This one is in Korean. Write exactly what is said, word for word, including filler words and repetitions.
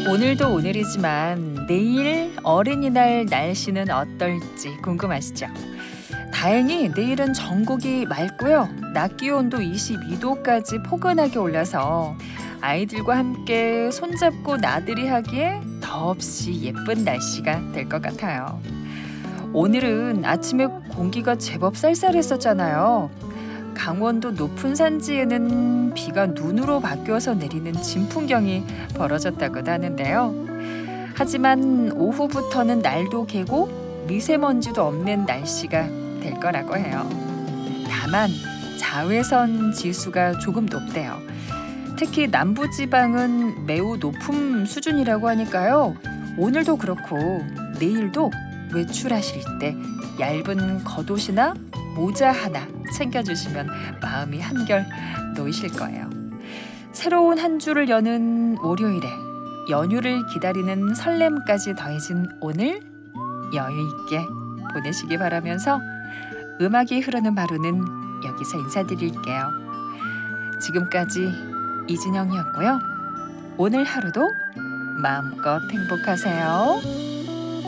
오늘도 오늘이지만 내일 어린이날 날씨는 어떨지 궁금하시죠? 다행히 내일은 전국이 맑고요. 낮 기온도 이십이 도까지 포근하게 올라서 아이들과 함께 손잡고 나들이 하기에 더없이 예쁜 날씨가 될 것 같아요. 오늘은 아침에 공기가 제법 쌀쌀했었잖아요. 강원도 높은 산지에는 비가 눈으로 바뀌어서 내리는 진풍경이 벌어졌다고도 하는데요. 하지만 오후부터는 날도 개고 미세먼지도 없는 날씨가 될 거라고 해요. 다만 자외선 지수가 조금 높대요. 특히 남부지방은 매우 높은 수준이라고 하니까요. 오늘도 그렇고 내일도 외출하실 때 얇은 겉옷이나 모자 하나 챙겨주시면 마음이 한결 놓이실 거예요. 새로운 한 주를 여는 월요일에 연휴를 기다리는 설렘까지 더해진 오늘 여유 있게 보내시기 바라면서 음악이 흐르는 하루는 여기서 인사드릴게요. 지금까지 이진영이었고요. 오늘 하루도 마음껏 행복하세요.